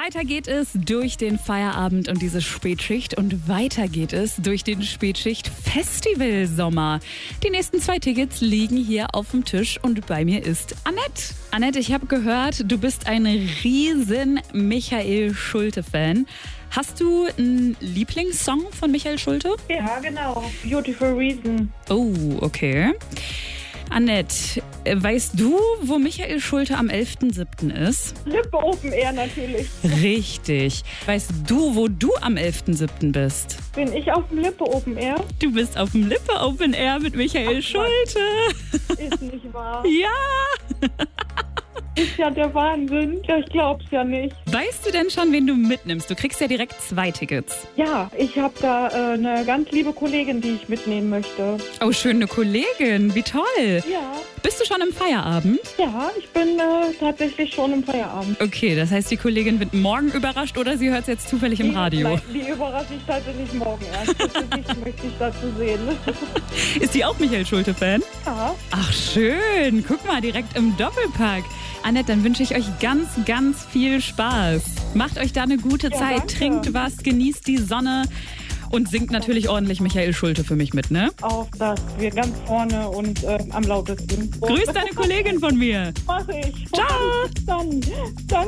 Weiter geht es durch den Feierabend und diese Spätschicht und weiter geht es durch den Spätschicht-Festival-Sommer. Die nächsten 2 Tickets liegen hier auf dem Tisch und bei mir ist Annette. Annette, ich habe gehört, du bist ein riesen Michael Schulte-Fan. Hast du einen Lieblingssong von Michael Schulte? Ja, genau. Beautiful Reason. Oh, okay. Annette, weißt du, wo Michael Schulte am 11.07. ist? Lippe Open Air natürlich. Richtig. Weißt du, wo du am 11.07. bist? Bin ich auf dem Lippe Open Air? Du bist auf dem Lippe Open Air mit Michael Schulte. Ist nicht wahr. Ja. Ist ja der Wahnsinn. Ja, ich glaub's ja nicht. Weißt du denn schon, wen du mitnimmst? Du kriegst ja direkt 2 Tickets. Ja, ich habe da eine ganz liebe Kollegin, die ich mitnehmen möchte. Oh, schöne Kollegin. Wie toll. Ja. Bist du schon im Feierabend? Ja, ich bin tatsächlich schon im Feierabend. Okay, das heißt, die Kollegin wird morgen überrascht oder sie hört es jetzt zufällig im Radio? Nein, die überrasche ich tatsächlich morgen erst. Das möchte ich dazu sehen. Ist die auch Michael Schulte-Fan? Ja. Ach schön, guck mal, direkt im Doppelpack. Annette, dann wünsche ich euch ganz, ganz viel Spaß. Macht euch da eine gute Zeit, danke. Trinkt was, genießt die Sonne und singt natürlich ordentlich Michael Schulte für mich mit, ne? Auf das wir ganz vorne und am lautesten. Grüß deine Kollegin von mir. Mach ich. Ciao. Dann.